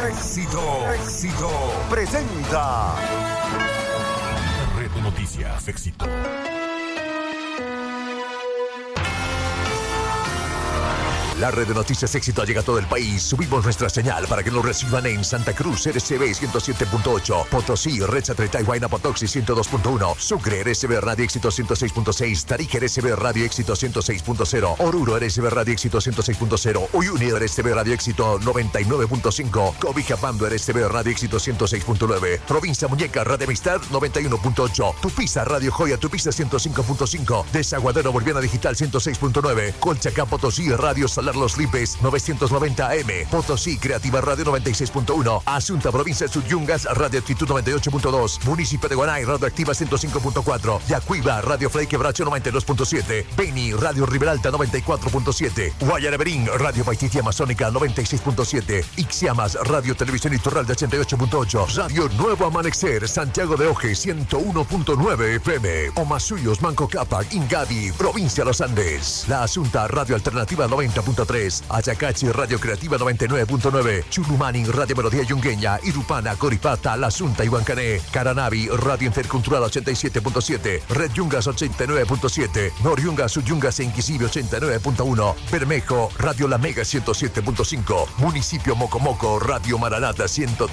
Éxito presenta Red de Noticias Éxito. La red de noticias Éxito llega a todo el país. Subimos nuestra señal para que nos reciban en Santa Cruz, RCB 107.8, Potosí, Recha, Tretay, Huayna, Potoxi 102.1, Sucre, RCB Radio Éxito 106.6, Tarija, RCB Radio Éxito 106.0, Oruro, RCB Radio Éxito 106.0, Uyuni, RCB Radio Éxito 99.5, Cobija, Pando, RCB Radio Éxito 106.9, Provincia Muñeca, Radio Amistad 91.8, Tupiza, Radio Joya, Tupiza 105.5, Desaguadero Boliviana Digital 106.9, Colchacán, Potosí, Radio Salar Los Lipes 990 AM, Potosí Creativa Radio 96.1, Asunta Provincia de Suyungas Radio Actitud 98.2, Municipio de Guanay Radio Activa 105.4, Yacuiba Radio Frei Quebracho 92.7, Beni Radio Riberalta 94.7, Guayareberín Radio Paititia Amazónica 96.7, Ixiamas Radio Televisión Iturralde 88.8, Radio Nuevo Amanecer Santiago de Oje 101.9 FM, Omasuyos Manco Cápac Ingavi Provincia Los Andes, La Asunta Radio Alternativa 90.3, Ayacachi Radio Creativa 99.9, Chulumani Radio Melodía Yungueña, Irupana, Coripata, La Asunta y Huancané, Caranavi Radio Intercultural 87.7, Red Yungas 89.7, Noriungas Suyungas e Inquisive 89.1, Bermejo Radio La Mega 107.5, Municipio Mocomoco Radio Maranata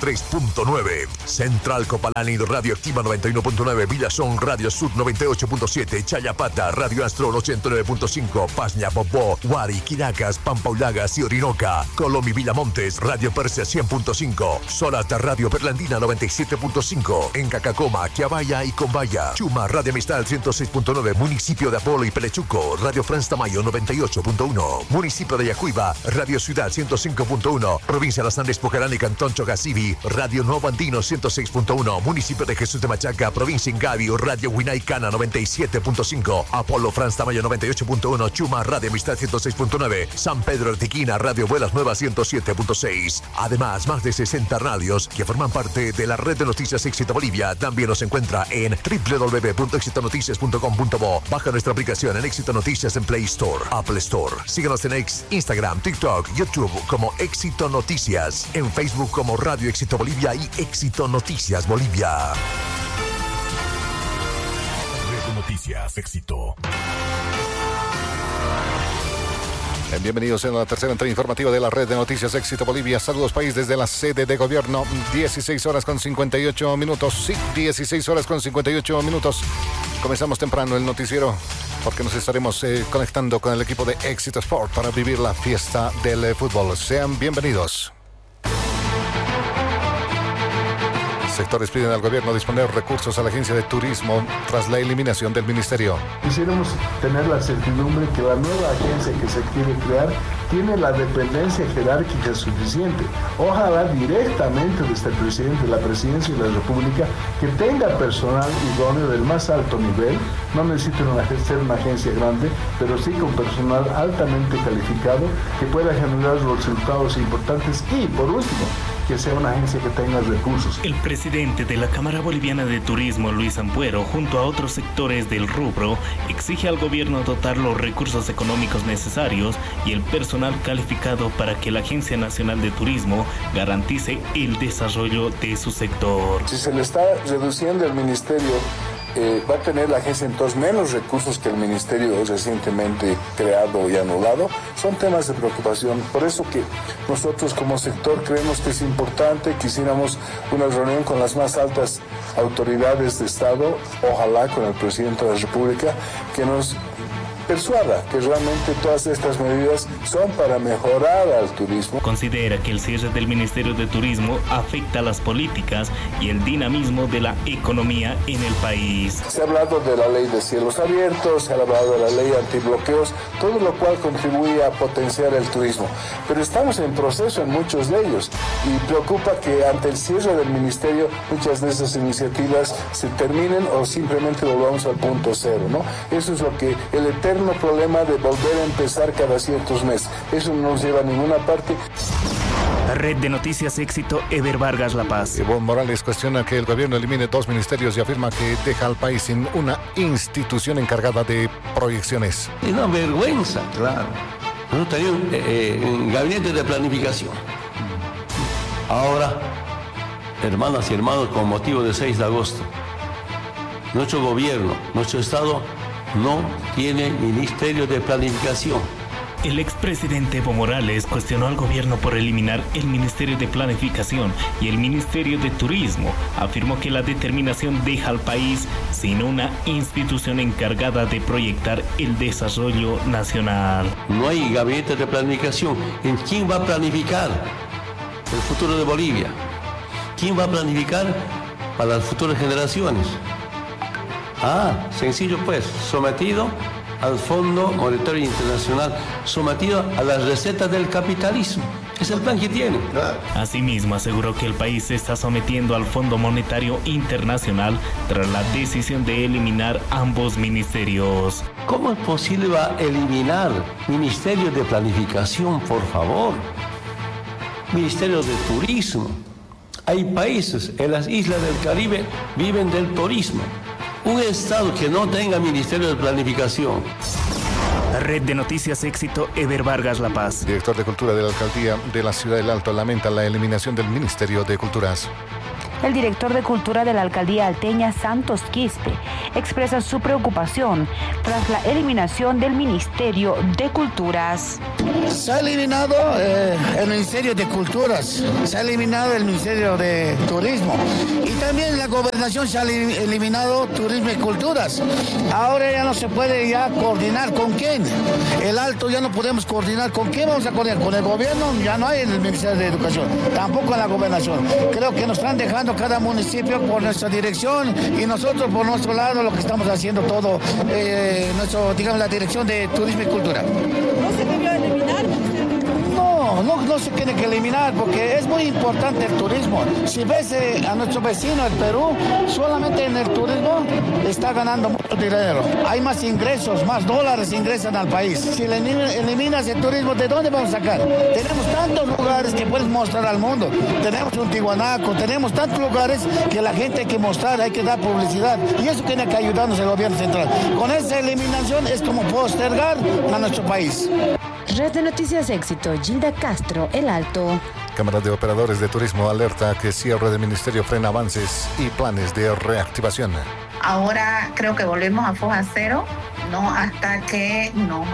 103.9, Central Copalani Radio Activa 91.9, Villazón Radio Sur 98.7, Chayapata Radio Astro 89.5, Pasña Popó, Huari, Quiracas, Pampaulagas y Orinoca, Colomi Villamontes, Radio Persia 100.5, Solata Radio Perlandina 97.5, en Cacacoma, Quiabaya y Combaya, Chuma Radio Amistad 106.9, Municipio de Apolo y Pelechuco, Radio Franz Tamayo 98.1, Municipio de Yacuiba, Radio Ciudad 105.1, Provincia de Las Andes, Pocarán y Cantón Chogasivi, Radio Nuevo Andino 106.1, Municipio de Jesús de Machaca, Provincia Ingavi, Radio Huinaicana 97.5, Apolo Franz Tamayo 98.1, Chuma Radio Amistad 106.9, San Pedro Artiquina, Radio Vuelas Nuevas 107.6. Además, más de 60 radios que forman parte de la red de noticias Éxito Bolivia. También nos encuentra en www.exitonoticias.com.bo. Baja nuestra aplicación en Éxito Noticias en Play Store, Apple Store. Síguenos en Instagram, TikTok, YouTube como Éxito Noticias. En Facebook como Radio Éxito Bolivia y Éxito Noticias Bolivia. Red de Noticias Éxito. Bienvenidos a la tercera entrega informativa de la red de noticias Éxito Bolivia. Saludos país desde la sede de gobierno. 16 horas con 58 minutos. Sí, 16 horas con 58 minutos. Comenzamos temprano el noticiero porque nos estaremos conectando con el equipo de Éxito Sport para vivir la fiesta del fútbol. Sean bienvenidos. Sectores piden al gobierno disponer recursos a la agencia de turismo tras la eliminación del ministerio. Quisiéramos tener la certidumbre que la nueva agencia que se quiere crear tiene la dependencia jerárquica suficiente. Ojalá directamente desde el presidente de la presidencia de la República que tenga personal idóneo del más alto nivel. No necesita ser una agencia grande, pero sí con personal altamente calificado que pueda generar resultados importantes y, por último, que sea una agencia que tenga recursos. El presidente de la Cámara Boliviana de Turismo, Luis Ampuero, junto a otros sectores del rubro, exige al gobierno dotar los recursos económicos necesarios y el personal calificado para que la Agencia Nacional de Turismo garantice el desarrollo de su sector. Si se le está reduciendo el ministerio, va a tener la agencia entonces menos recursos que el ministerio recientemente creado y anulado. Son temas de preocupación. Por eso que nosotros como sector creemos que es importante, quisiéramos una reunión con las más altas autoridades de Estado, ojalá con el presidente de la República, que nos persuada que realmente todas estas medidas son para mejorar al turismo. Considera que el cierre del Ministerio de Turismo afecta las políticas y el dinamismo de la economía en el país. Se ha hablado de la ley de cielos abiertos, se ha hablado de la ley antibloqueos, todo lo cual contribuye a potenciar el turismo. Pero estamos en proceso en muchos de ellos y preocupa que ante el cierre del ministerio muchas de esas iniciativas se terminen o simplemente volvamos al punto cero, ¿no? Eso es lo que el eterno problema de volver a empezar cada ciertos meses. Eso no nos lleva a ninguna parte. Red de Noticias Éxito, Ever Vargas, La Paz. Evo Morales cuestiona que el gobierno elimine 2 ministerios y afirma que deja al país sin una institución encargada de proyecciones. Es una vergüenza, claro. Nosotros teníamos un gabinete de planificación. Ahora, hermanas y hermanos, con motivo del 6 de agosto, nuestro gobierno, nuestro Estado, no tiene Ministerio de Planificación. El expresidente Evo Morales cuestionó al gobierno por eliminar el Ministerio de Planificación y el Ministerio de Turismo. Afirmó que la determinación deja al país sin una institución encargada de proyectar el desarrollo nacional. No hay gabinete de planificación. ¿En quién va a planificar el futuro de Bolivia? ¿Quién va a planificar para las futuras generaciones? Sencillo pues, sometido al Fondo Monetario Internacional, sometido a las recetas del capitalismo. Es el plan que tiene. Asimismo, aseguró que el país se está sometiendo al Fondo Monetario Internacional tras la decisión de eliminar ambos ministerios. ¿Cómo es posible eliminar Ministerio de Planificación, por favor? Ministerio de Turismo. Hay países en las islas del Caribe viven del turismo. Un estado que no tenga Ministerio de Planificación. Red de Noticias Éxito, Eber Vargas La Paz. Director de Cultura de la Alcaldía de la Ciudad del Alto lamenta la eliminación del Ministerio de Culturas. El director de Cultura de la Alcaldía Alteña, Santos Quispe, expresa su preocupación tras la eliminación del Ministerio de Culturas. Se ha eliminado el Ministerio de Culturas, se ha eliminado el Ministerio de Turismo y también la Gobernación se ha eliminado Turismo y Culturas. Ahora ya no se puede ya coordinar con quién. El Alto ya no podemos coordinar con quién vamos a coordinar. Con el gobierno ya no hay el Ministerio de Educación, tampoco en la Gobernación. Creo que nos están dejando cada municipio por nuestra dirección y nosotros por nuestro lado lo que estamos haciendo todo, digamos, la dirección de Turismo y Cultura. ¿No se debió eliminar? No se tiene que eliminar porque es muy importante el turismo. Si ves a nuestro vecino, el Perú, solamente en el turismo está ganando mucho dinero. Hay más ingresos, más dólares ingresan al país. Si eliminas el turismo, ¿de dónde vamos a sacar? Tenemos tantos lugares que puedes mostrar al mundo. Tenemos un Tiwanaku, tenemos tantos lugares que la gente hay que mostrar, hay que dar publicidad. Y eso tiene que ayudarnos el gobierno central. Con esa eliminación es como postergar a nuestro país. Red de Noticias Éxito, Gilda Castro, El Alto. Cámara de Operadores de Turismo alerta que cierre del Ministerio frena avances y planes de reactivación. Ahora creo que volvemos a foja cero, ¿no? Hasta que nos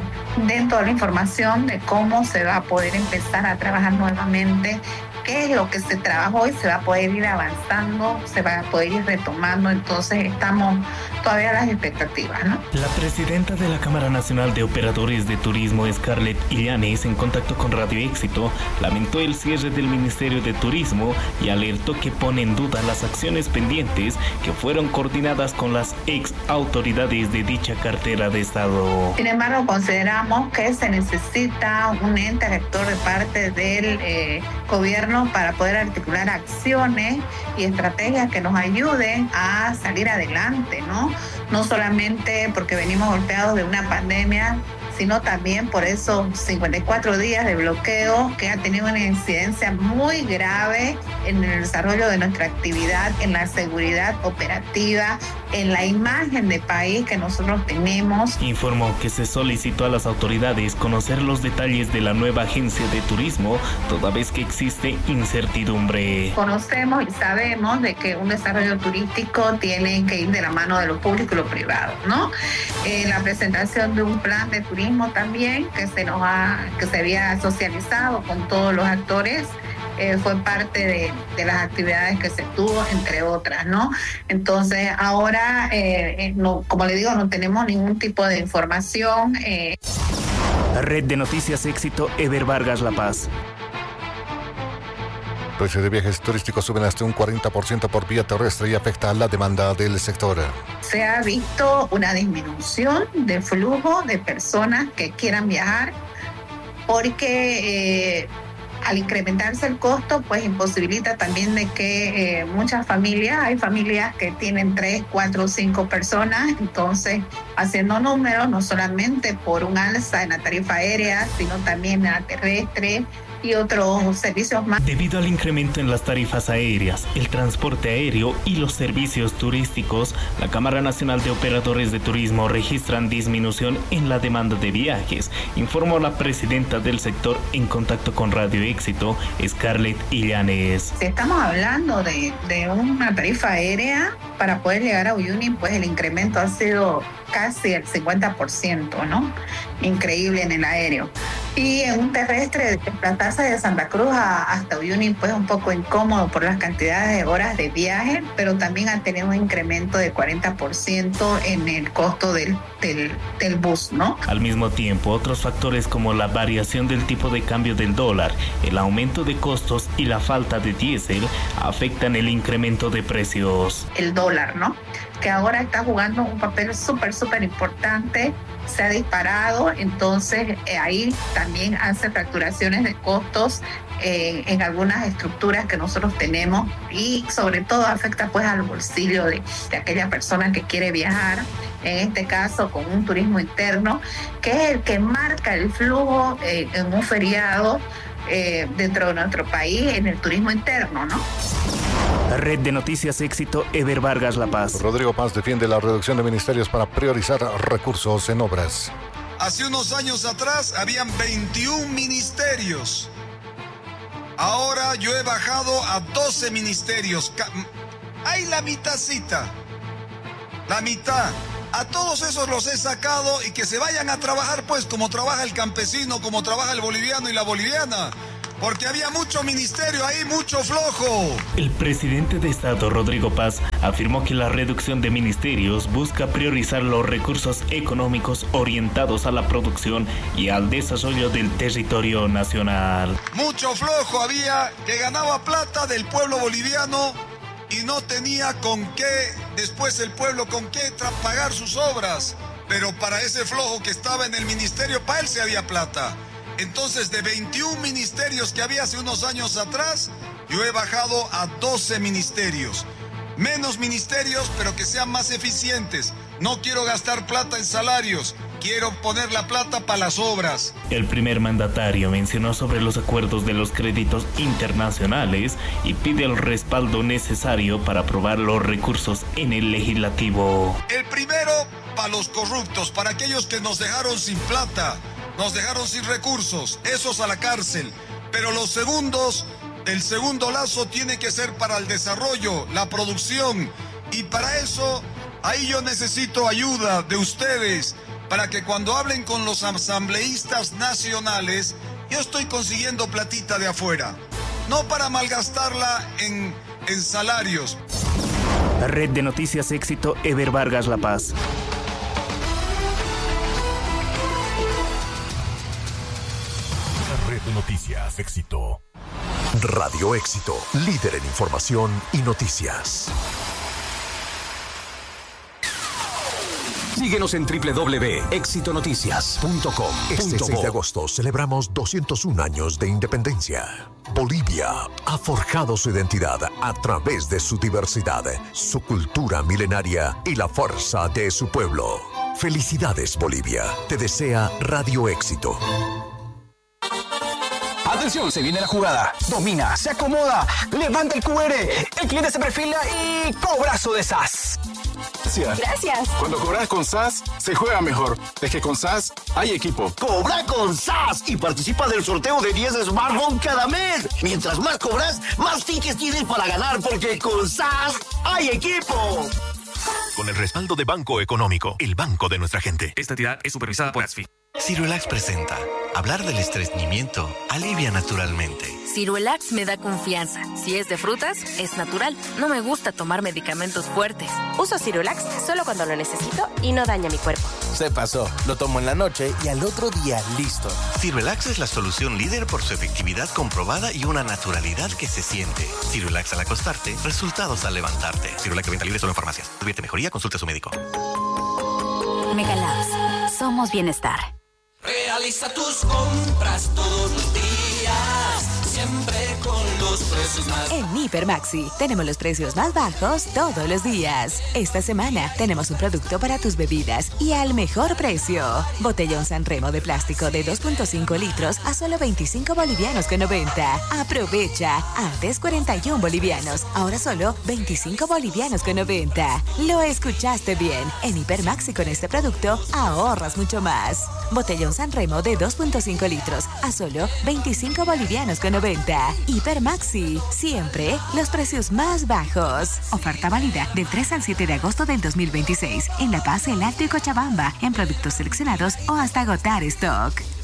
den toda la información de cómo se va a poder empezar a trabajar nuevamente, qué es lo que se trabajó y se va a poder ir avanzando, se va a poder ir retomando. Entonces estamos todavía a las expectativas, ¿no? La presidenta de la Cámara Nacional de Operadores de Turismo, Scarlett Illanes, en contacto con Radio Éxito, lamentó el cierre del Ministerio de Turismo y alertó que pone en duda las acciones pendientes que fueron coordinadas con las ex autoridades de dicha cartera de Estado. Sin embargo, consideramos que se necesita un ente rector de parte del gobierno para poder articular acciones y estrategias que nos ayuden a salir adelante, ¿no? No solamente porque venimos golpeados de una pandemia, sino también por esos 54 días de bloqueo que ha tenido una incidencia muy grave en el desarrollo de nuestra actividad, en la seguridad operativa, en la imagen de país que nosotros tenemos. Informó que se solicitó a las autoridades conocer los detalles de la nueva agencia de turismo, toda vez que existe incertidumbre. Conocemos y sabemos de que un desarrollo turístico tiene que ir de la mano de lo público y lo privado, ¿no? La presentación de un plan de turismo también que se había socializado con todos los actores fue parte de las actividades que se tuvo, entre otras, ¿no? Entonces ahora, no, como le digo, no tenemos ningún tipo de información. Red de Noticias Éxito, Eber Vargas La Paz. Precios de viajes turísticos suben hasta un 40% por vía terrestre y afecta a la demanda del sector. Se ha visto una disminución del flujo de personas que quieran viajar porque al incrementarse el costo, pues imposibilita también de que muchas familias, hay familias que tienen 3, 4, 5 personas, entonces haciendo números, no solamente por un alza en la tarifa aérea, sino también en la terrestre, y otros servicios más. Debido al incremento en las tarifas aéreas, el transporte aéreo y los servicios turísticos, la Cámara Nacional de Operadores de Turismo registran disminución en la demanda de viajes, informó la presidenta del sector en contacto con Radio Éxito, Scarlett Illanes. Si estamos hablando de una tarifa aérea, para poder llegar a Uyuni, pues el incremento ha sido casi el 50%, ¿no? Increíble en el aéreo. Y en un terrestre, desplazarse de Santa Cruz hasta Uyuni, pues un poco incómodo por las cantidades de horas de viaje, pero también ha tenido un incremento de 40% en el costo del bus, ¿no? Al mismo tiempo, otros factores como la variación del tipo de cambio del dólar, el aumento de costos y la falta de diésel afectan el incremento de precios. El dólar, ¿no? Que ahora está jugando un papel súper importante, se ha disparado, entonces ahí también hace facturaciones de costos en algunas estructuras que nosotros tenemos y sobre todo afecta pues al bolsillo de aquella persona que quiere viajar, en este caso con un turismo interno, que es el que marca el flujo en un feriado dentro de nuestro país en el turismo interno, ¿no? Red de Noticias Éxito, Eber Vargas, La Paz. Rodrigo Paz defiende la reducción de ministerios para priorizar recursos en obras. Hace unos años atrás habían 21 ministerios. Ahora yo he bajado a 12 ministerios. Hay la mitadcita. La mitad. A todos esos los he sacado y que se vayan a trabajar pues como trabaja el campesino, como trabaja el boliviano y la boliviana. Porque había mucho ministerio ahí, mucho flojo. El presidente de Estado, Rodrigo Paz, afirmó que la reducción de ministerios busca priorizar los recursos económicos orientados a la producción y al desarrollo del territorio nacional. Mucho flojo había que ganaba plata del pueblo boliviano y no tenía con qué, después el pueblo con qué pagar sus obras. Pero para ese flojo que estaba en el ministerio, para él se había plata. Entonces, de 21 ministerios que había hace unos años atrás, yo he bajado a 12 ministerios. Menos ministerios, pero que sean más eficientes. No quiero gastar plata en salarios, quiero poner la plata para las obras. El primer mandatario mencionó sobre los acuerdos de los créditos internacionales y pide el respaldo necesario para aprobar los recursos en el legislativo. El primero, para los corruptos, para aquellos que nos dejaron sin plata. Nos dejaron sin recursos, esos a la cárcel. Pero los segundos, el segundo lazo tiene que ser para el desarrollo, la producción. Y para eso, ahí yo necesito ayuda de ustedes, para que cuando hablen con los asambleístas nacionales, yo estoy consiguiendo platita de afuera. No para malgastarla en salarios. Red de Noticias Éxito, Eber Vargas, La Paz. Red de Noticias Éxito. Radio Éxito, líder en información y noticias. Síguenos en www.exitonoticias.com. Este 6 de agosto celebramos 201 años de independencia. Bolivia ha forjado su identidad a través de su diversidad, su cultura milenaria y la fuerza de su pueblo. Felicidades, Bolivia. Te desea Radio Éxito. Atención, se viene la jugada. Domina, se acomoda, levanta el QR. El cliente se perfila y cobrazo de SAS. Gracias. Cuando cobras con SAS, se juega mejor. Es que con SAS hay equipo. Cobra con SAS y participa del sorteo de 10 smartphones cada mes. Mientras más cobras, más tickets tienes para ganar, porque con SAS hay equipo. Con el respaldo de Banco Económico, el banco de nuestra gente. Esta entidad es supervisada por ASFI. Ciruelax presenta. Hablar del estreñimiento alivia naturalmente. Ciruelax me da confianza. Si es de frutas, es natural. No me gusta tomar medicamentos fuertes. Uso Ciruelax solo cuando lo necesito y no daña mi cuerpo. Se pasó. Lo tomo en la noche y al otro día listo. Ciruelax es la solución líder por su efectividad comprobada y una naturalidad que se siente. Ciruelax al acostarte, resultados al levantarte. Ciruelax de venta libre solo en farmacias. Tuvierte mejoría, consulte a su médico. Megalabs. Somos bienestar. Realiza tus compras todos los días, siempre con los precios más. En Hiper Maxi tenemos los precios más bajos todos los días. Esta semana tenemos un producto para tus bebidas y al mejor precio. Botellón Sanremo de plástico de 2.5 litros a solo 25 bolivianos con 90. Aprovecha. Antes 41 bolivianos, ahora solo 25 bolivianos con 90. Lo escuchaste bien. En Hiper Maxi con este producto ahorras mucho más. Botellón Sanremo de 2.5 litros a solo 25 bolivianos con 90. Hiper Maxi, siempre los precios más bajos. Oferta válida del 3 al 7 de agosto del 2026 en La Paz, El Alto y Cochabamba, en productos seleccionados o hasta agotar stock.